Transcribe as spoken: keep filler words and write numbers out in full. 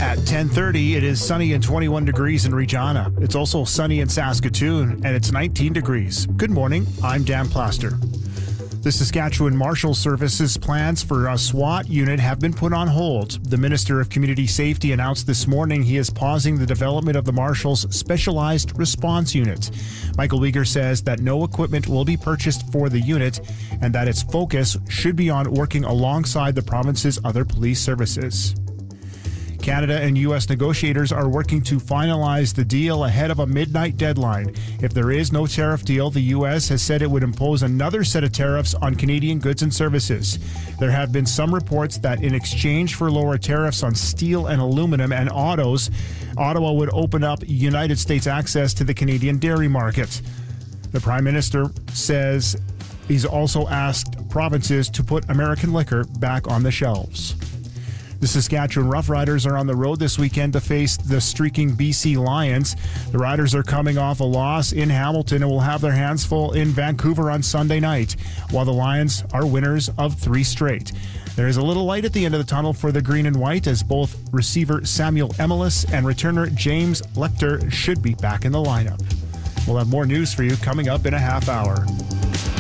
At ten thirty, it is sunny and twenty-one degrees in Regina. It's also sunny in Saskatoon, and it's nineteen degrees. Good morning, I'm Dan Plaster. The Saskatchewan Marshal Service's plans for a SWAT unit have been put on hold. The Minister of Community Safety announced this morning he is pausing the development of the Marshal's Specialized Response Unit. Michael Weger says that no equipment will be purchased for the unit and that its focus should be on working alongside the province's other police services. Canada and U S negotiators are working to finalize the deal ahead of a midnight deadline. If there is no tariff deal, the U S has said it would impose another set of tariffs on Canadian goods and services. There have been some reports that in exchange for lower tariffs on steel and aluminum and autos, Ottawa would open up United States access to the Canadian dairy market. The Prime Minister says he's also asked provinces to put American liquor back on the shelves. The Saskatchewan Roughriders are on the road this weekend to face the streaking B C Lions. The Riders are coming off a loss in Hamilton and will have their hands full in Vancouver on Sunday night, while the Lions are winners of three straight. There is a little light at the end of the tunnel for the Green and White, as both receiver Samuel Emelis and returner James Lecter should be back in the lineup. We'll have more news for you coming up in a half hour.